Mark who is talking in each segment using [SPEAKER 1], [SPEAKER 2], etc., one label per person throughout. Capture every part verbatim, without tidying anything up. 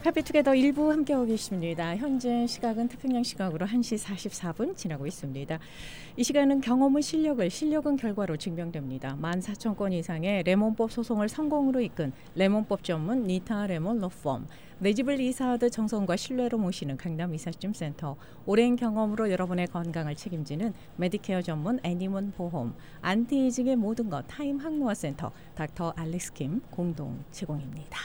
[SPEAKER 1] 카페투게더 일부 함께하고 계십니다. 현재 시각은 태평양 시각으로 한 시 사십사 분 지나고 있습니다. 이 시간은 경험은 실력을, 실력은 결과로 증명됩니다. 만 사천 건 이상의 레몬법 소송을 성공으로 이끈 레몬법 전문 니타 레몬 로펌, 내 집을 이사하듯 정성과 신뢰로 모시는 강남 이삿짐센터, 오랜 경험으로 여러분의 건강을 책임지는 메디케어 전문 애니몬 보험, 안티에이징의 모든 것 타임 항노화센터 닥터 알렉스 킴 공동 제공입니다.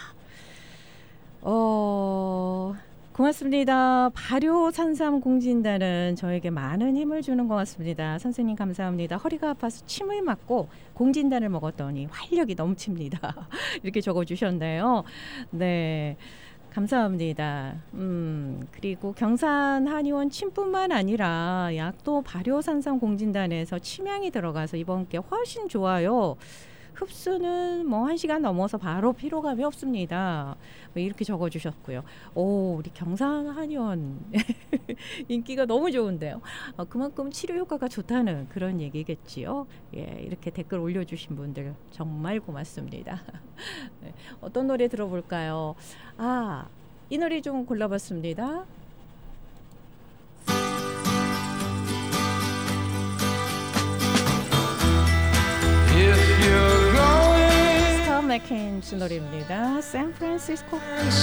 [SPEAKER 1] 어, 고맙습니다. 발효산삼 공진단은 저에게 많은 힘을 주는 것 같습니다. 선생님 감사합니다. 허리가 아파서 침을 맞고 공진단을 먹었더니 활력이 넘칩니다. 이렇게 적어주셨네요. 네, 감사합니다. 음, 그리고 경산 한의원 침뿐만 아니라 약도 발효산삼 공진단에서 침향이 들어가서 이번 게 훨씬 좋아요. 흡수는 뭐 한 시간 넘어서 바로 피로감이 없습니다. 이렇게 적어주셨고요. 오, 우리 경산 한의원 인기가 너무 좋은데요. 어, 그만큼 치료 효과가 좋다는 그런 얘기겠지요. 예, 이렇게 댓글 올려주신 분들 정말 고맙습니다. 네, 어떤 노래 들어볼까요? 아, 이 노래 좀 골라봤습니다. 스카 맥켄즈 노래입니다. 샌프란시스코.